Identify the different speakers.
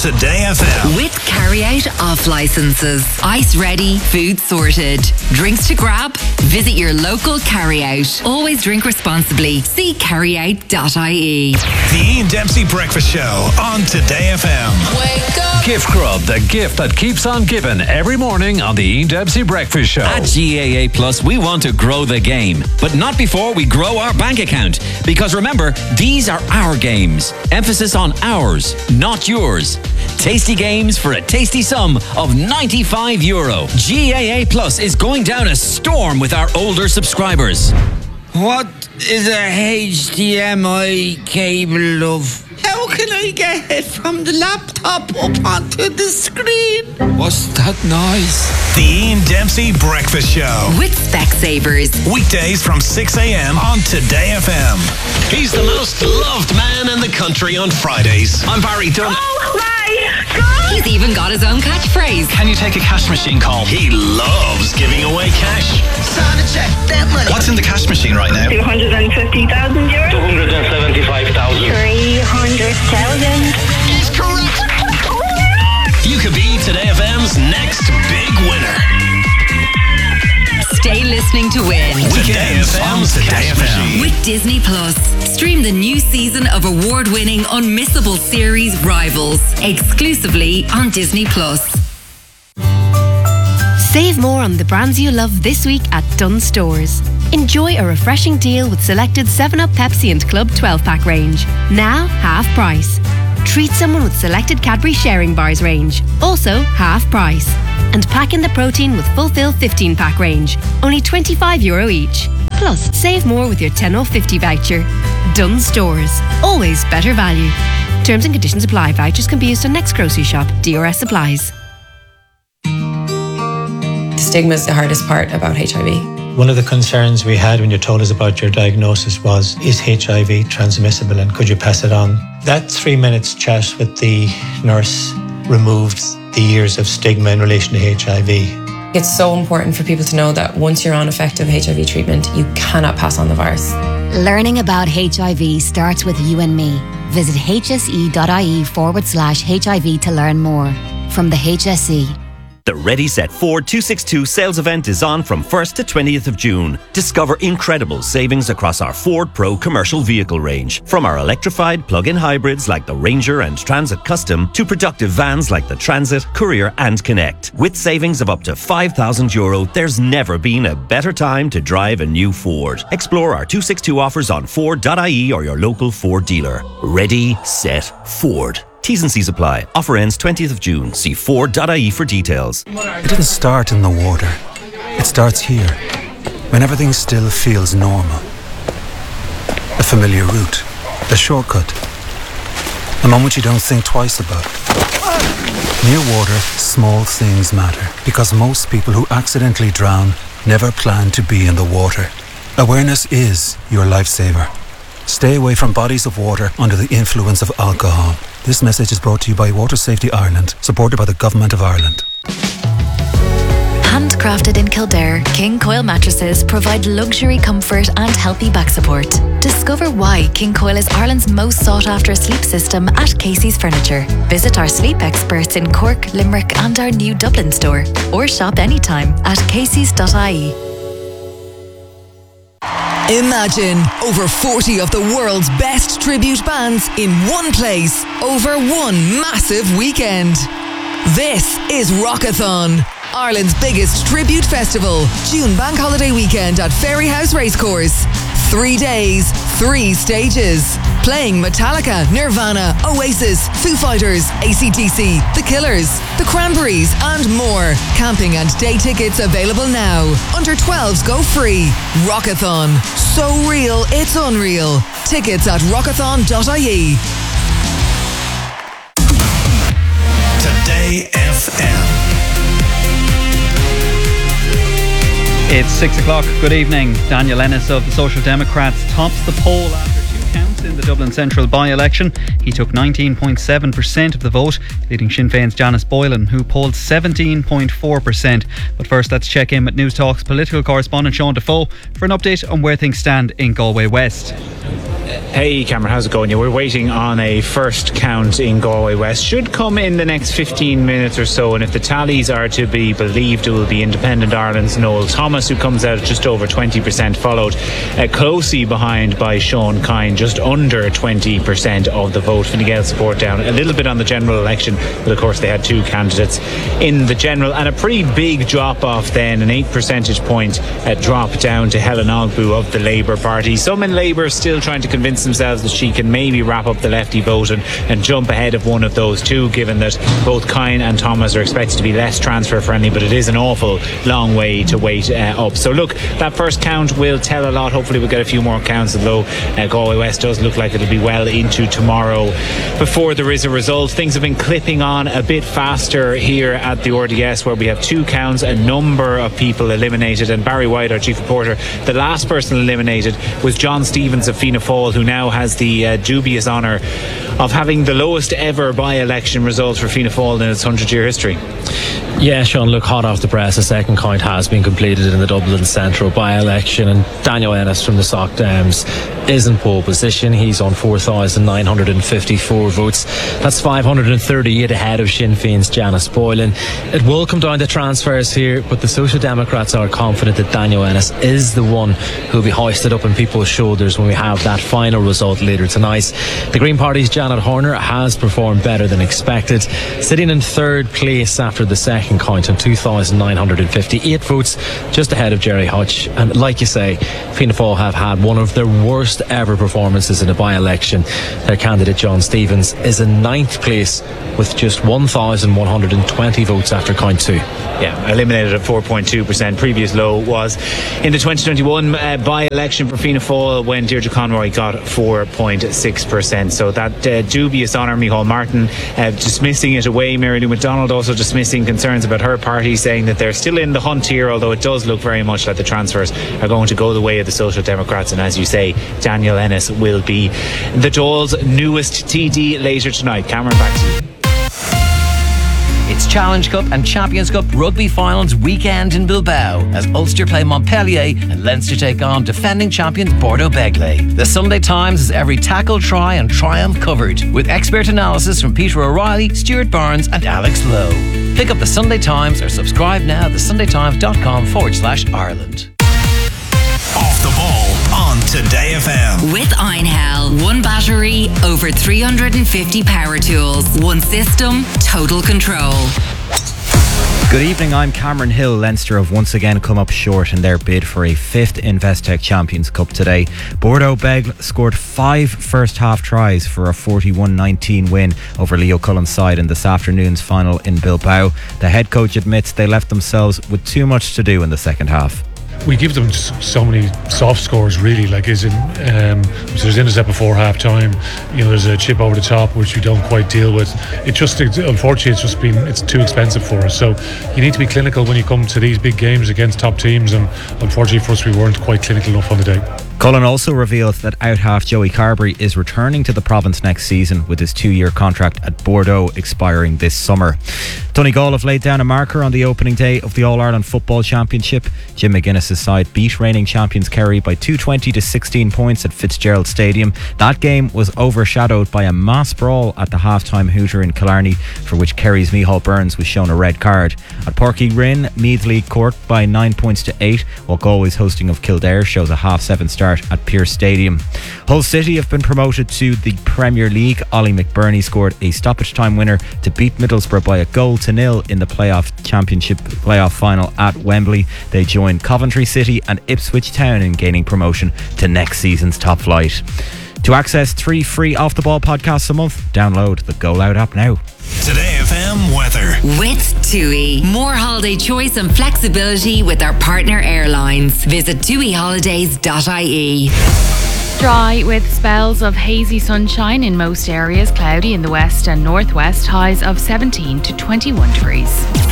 Speaker 1: Today FM.
Speaker 2: With carry-out off licenses. Ice ready, food sorted. Drinks to grab? Visit your local carry-out. Always drink responsibly. See carryout.ie.
Speaker 1: The Ian Dempsey Breakfast Show on Today FM.
Speaker 2: Wake up!
Speaker 3: Gift Grub, the gift that keeps on giving every morning on the Ian Dempsey Breakfast Show.
Speaker 4: At GAA Plus, we want to grow the game, but not before we grow our bank account. Because remember, these are our games. Emphasis on ours, not yours. Tasty games for a tasty sum of €95. GAA Plus is going down a storm with our older subscribers.
Speaker 5: What is a HDMI cable, love? How can I get it from the laptop up onto the screen? What's that noise?
Speaker 1: The Ian Dempsey Breakfast Show.
Speaker 2: With Specsavers.
Speaker 1: Weekdays from 6 a.m. on Today FM. He's the most loved man in the country on Fridays. I'm Barry Dunn.
Speaker 6: Oh my God!
Speaker 2: He's even got his own catchphrase.
Speaker 1: Can you take a cash machine call? He loves giving away cash.
Speaker 5: Time to check that money.
Speaker 1: What's in the cash machine right now?
Speaker 6: €250,000.
Speaker 7: 275,000.
Speaker 6: 300,000.
Speaker 1: He's correct. You could be Today FM's next big winner.
Speaker 2: Stay listening to win.
Speaker 1: Weekends on Today FM.
Speaker 2: With Disney Plus. Stream the new season of award-winning unmissable series Rivals. Exclusively on Disney Plus.
Speaker 8: Save more on the brands you love this week at Dunnes Stores. Enjoy a refreshing deal with selected 7up, Pepsi and Club 12-pack range. Now, half price. Treat someone with selected Cadbury Sharing Bars range. Also, half price. And pack in the protein with Fulfill 15-pack range. Only €25 each. Plus, save more with your 10 off 50 voucher. Dunnes Stores. Always better value. Terms and conditions apply. Vouchers can be used on next grocery shop. DRS applies.
Speaker 9: Stigma is the hardest part about HIV.
Speaker 10: One of the concerns we had when you told us about your diagnosis was, is HIV transmissible and could you pass it on? That 3 minutes chat with the nurse removed the years of stigma in relation to HIV.
Speaker 9: It's so important for people to know that once you're on effective HIV treatment, you cannot pass on the virus.
Speaker 11: Learning about HIV starts with you and me. Visit hse.ie/HIV to learn more. From the HSE.
Speaker 12: The Ready Set Ford 262 sales event is on from 1st to 20th of June. Discover incredible savings across our Ford Pro commercial vehicle range. From our electrified plug-in hybrids like the Ranger and Transit Custom to productive vans like the Transit, Courier and Connect. With savings of up to €5,000, there's never been a better time to drive a new Ford. Explore our 262 offers on Ford.ie or your local Ford dealer. Ready, Set, Ford. T's and C's apply. Offer ends 20th of June. See Ford.ie for details.
Speaker 13: It didn't start in the water. It starts here, when everything still feels normal. A familiar route, a shortcut, a moment you don't think twice about. Near water, small things matter, because most people who accidentally drown never plan to be in the water. Awareness is your lifesaver. Stay away from bodies of water under the influence of alcohol. This message is brought to you by Water Safety Ireland, supported by the Government of Ireland.
Speaker 14: Handcrafted in Kildare, King Coil mattresses provide luxury comfort and healthy back support. Discover why King Coil is Ireland's most sought-after sleep system at Casey's Furniture. Visit our sleep experts in Cork, Limerick and our new Dublin store, or shop anytime at caseys.ie.
Speaker 15: Imagine over 40 of the world's best tribute bands in one place over one massive weekend. This is Rockathon, Ireland's biggest tribute festival. June bank holiday weekend at Ferryhouse Racecourse. 3 days, 3 stages. Playing Metallica, Nirvana, Oasis, Foo Fighters, AC/DC, The Killers, The Cranberries and more. Camping and day tickets available now. Under 12s go free. Rockathon. So real, it's unreal. Tickets at rockathon.ie.
Speaker 1: Today FM.
Speaker 16: It's 6 o'clock. Good evening. Daniel Ennis of the Social Democrats tops the poll after 2 counts
Speaker 7: West in the Dublin Central by-election. He took 19.7% of the vote, leading Sinn Féin's Janice Boylan, who polled 17.4%. But first, let's check in with News Talk's political correspondent Sean Defoe for an update on where things stand in Galway West.
Speaker 16: Hey Cameron, how's it going? Yeah, we're waiting on a first count in Galway West. Should come in the next 15 minutes or so, and if the tallies are to be believed, it will be Independent Ireland's Noel Thomas, who comes out at just over 20%, followed closely behind by Sean Kine, just under 20% of the vote. Fine Gael support down a little bit on the general election, but of course they had two candidates in the general, and a pretty big drop off then, an 8 percentage point drop down to Helen Ogbu of the Labour Party. Some in Labour still trying to convince themselves that she can maybe wrap up the lefty vote and jump ahead of one of those two, given that both Kine and Thomas are expected to be less transfer friendly, but it is an awful long way to wait up. So look, that first count will tell a lot. Hopefully we'll get a few more counts, although Galway West does look like it'll be well into tomorrow before there is a result. Things have been clipping on a bit faster here at the RDS, where we have two counts, a number of people eliminated, and Barry White, our chief reporter, the last person eliminated was John Stevens of Fianna Fáil, who now has the dubious honour of having the lowest ever by-election result for Fianna Fáil in its 100-year history.
Speaker 17: Yeah, Sean, look, hot off the press, a second count has been completed in the Dublin Central by-election, and Daniel Ennis from the Sock Dems is in pole position. He's on 4,954 votes. That's 538 ahead of Sinn Féin's Janice Boylan. It will come down to transfers here, but the Social Democrats are confident that Daniel Ennis is the one who will be hoisted up on people's shoulders when we have that final result later tonight. The Green Party's Janet Horner has performed better than expected, sitting in third place after the second count on 2,958 votes, just ahead of Jerry Hutch. And like you say, Fianna Fáil have had one of their worst ever performances in a by-election. Their candidate John Stevens is in ninth place with just 1,120 votes after count two.
Speaker 16: Yeah, eliminated at 4.2%. Previous low was in the 2021 by-election for Fianna Fáil, when Deirdre Conroy got 4.6%. So that dubious honour, Micheál Martin dismissing it away. Mary Lou McDonald also dismissing concerns about her party, saying that they're still in the hunt here, although it does look very much like the transfers are going to go the way of the Social Democrats. And as you say, Daniel Ennis will be the Dáil's newest TD later tonight. Cameron, back to you.
Speaker 18: It's Challenge Cup and Champions Cup rugby finals weekend in Bilbao as Ulster play Montpellier and Leinster take on defending champions Bordeaux Begley. The Sunday Times has every tackle, try and triumph covered, with expert analysis from Peter O'Reilly, Stuart Barnes and Alex Lowe. Pick up the Sunday Times or subscribe now at thesundaytimes.com/Ireland.
Speaker 1: Off the ball on Today FM.
Speaker 2: With Einhell. One battery, over 350 power tools. One system, total control.
Speaker 19: Good evening, I'm Cameron Hill. Leinster have once again come up short in their bid for a fifth Investec Champions Cup today. Bordeaux Begley scored 5 first half tries for a 41-19 win over Leo Cullen's side in this afternoon's final in Bilbao. The head coach admits they left themselves with too much to do in the second half.
Speaker 20: We give them so many soft scores, really. Like, so there's intercept before half time, there's a chip over the top which we don't quite deal with. Unfortunately it's too expensive for us. So you need to be clinical when you come to these big games against top teams, and unfortunately for us we weren't quite clinical enough on the day.
Speaker 19: Cullen also revealed that out-half Joey Carberry is returning to the province next season, with his 2-year contract at Bordeaux expiring this summer. Donegal have laid down a marker on the opening day of the All-Ireland Football Championship. Jim McGuinness's side beat reigning champions Kerry by 220 to 16 points at Fitzgerald Stadium. That game was overshadowed by a mass brawl at the half-time hooter in Killarney, for which Kerry's Micheál Burns was shown a red card. At Páirc Uí Rinn, Meath League Cork by 9 points to 8, while Galway's hosting of Kildare shows a half-7 start at Pearse Stadium. Hull City have been promoted to the Premier League. Ollie McBurney scored a stoppage time winner to beat Middlesbrough by a 1-0 in the playoff final at Wembley. They join Coventry City and Ipswich Town in gaining promotion to next season's top flight. To access 3 free Off the Ball podcasts a month, download the Go Loud app now.
Speaker 1: Today FM weather.
Speaker 2: With TUI. More holiday choice and flexibility with our partner airlines. Visit tuiholidays.ie.
Speaker 21: Dry with spells of hazy sunshine in most areas, cloudy in the west and northwest, highs of 17 to 21 degrees.